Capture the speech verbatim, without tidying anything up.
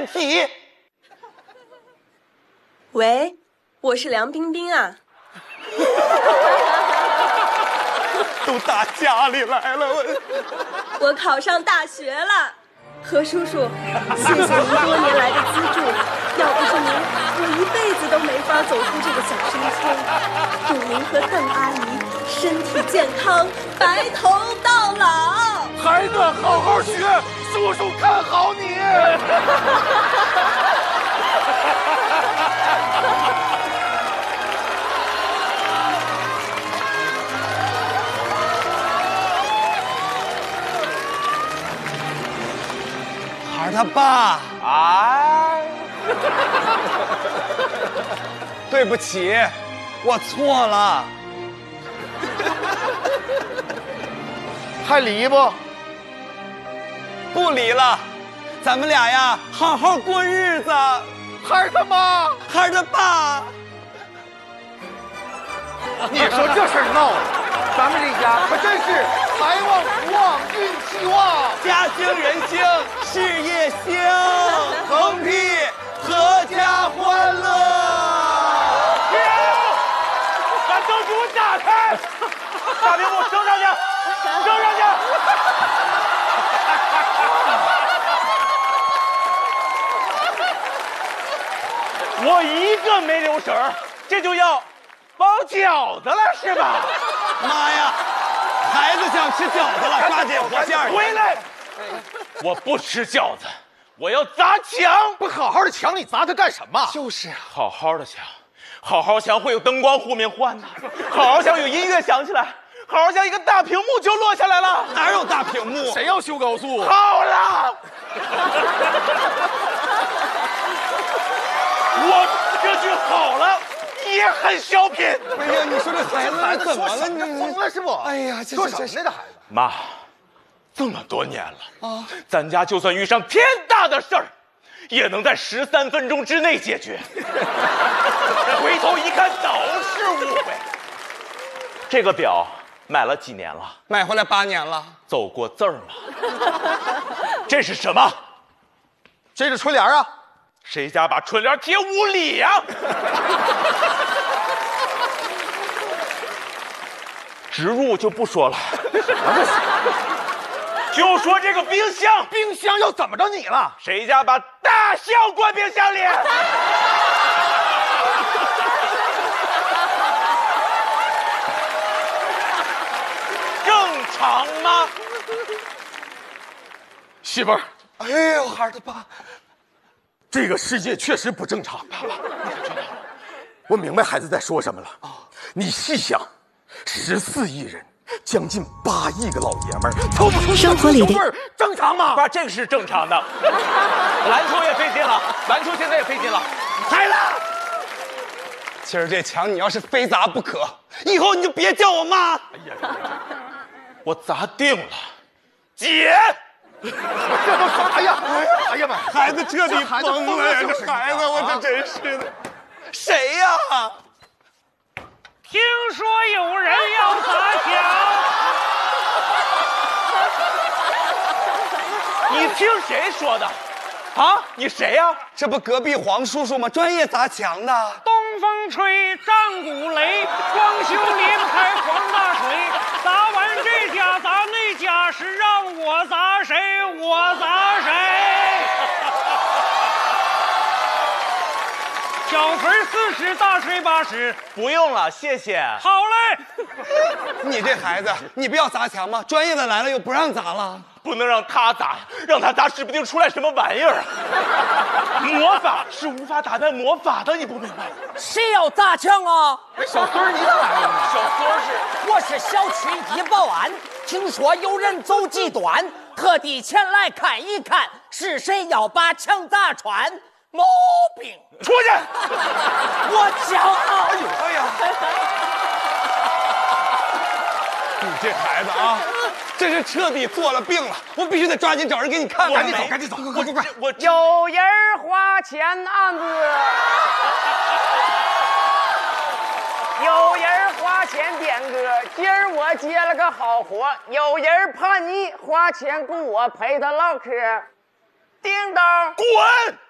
电梯。 喂，我是梁冰冰啊。 都打家里来了，我我考上大学了。何叔叔，谢谢您多年来的资助，要不是您，我一辈子都没法走出这个小山村。祝您和邓阿姨身体健康，白头到老。 孩子，好好学，叔叔看好你。 孩儿他爸， 哎， 对不起，我错了。 还离不？ 不离了，咱们俩呀，好好过日子。 孩儿他妈， 孩儿他爸， 你说这事儿闹的，咱们这家可真是财旺福旺，运气旺， 家兴人兴，事业兴，横批阖家欢乐。 停！把灯给我打开！大屏幕升上去，升上去！我一个没留神儿，这就要包饺子了是吧？ 妈呀，孩子想吃饺子了，抓紧活馅儿。 回来！我不吃饺子，我要砸墙！ 不好好的墙，你砸它干什么？ 就是啊， 好好的墙，好好墙会有灯光忽明忽暗的，好好墙有音乐响起来，好好墙一个大屏幕就落下来了。 哪有大屏幕？ 谁要修高速？ 好了，我这句好了也很小品。 哎呀，你说这孩子怎么了？你疯了是不？ 哎呀，这说这什么呢？这孩子妈，这么多年了啊，咱家就算遇上天大的事儿，也能在十三分钟之内解决。回头一看，都是误会。这个表买了几年了？ 买回来八年了， 走过字儿吗？这是什么？ 这是春联啊！ 谁家把春联贴屋里呀、植入就不说了，就说这个冰箱， 冰箱要怎么着你了？ 谁家把大象关冰箱里？正常吗？ 媳妇儿， 哎呦，孩儿他爸， 这个世界确实不正常。爸爸，我明白孩子在说什么了啊！你细想，十四亿人，将近八亿个老爷们儿，抽不出生活里的味儿，正常吗？ 爸，这个是正常的。篮球也费劲了，篮球现在也费劲了。 孩子，今儿这墙你要是非砸不可，以后你就别叫我妈。 哎呀，我砸定了，姐。 这都啥呀？哎呀妈！ 孩子彻底孩子疯了呀！ 就是这孩子，我这真是的。谁呀？ 听说有人要砸墙， 你听谁说的？啊，你谁呀、啊？ 这不隔壁黄叔叔吗？专业砸墙的。 东风吹，战鼓擂，光修离不开黄大水。砸完这家，砸那家，是让我砸谁，我砸谁。小锤四十，大锤八十。 不用了，谢谢。 好嘞。 你这孩子，你不要砸墙吗？专业的来了又不让砸了。 不能让他砸，让他砸指不定出来什么玩意儿啊！魔法是无法打败魔法的，你不明白？ 谁要砸墙啊？ 小孙儿，你咋来了？ 小孙是， 我是小区一保安，听说有人走极端，特地前来看一看，是谁要把墙砸穿？毛病！ 出去！ 我骄傲。 哎呦，哎呀！你这孩子啊！这是彻底做了病了，我必须得抓紧找人给你看看。 赶紧走，赶紧走，快快快！ 我有人花钱案子，有人花钱点歌，今儿我接了个好活，有人怕你花钱雇我陪他唠嗑。叮当， 滚！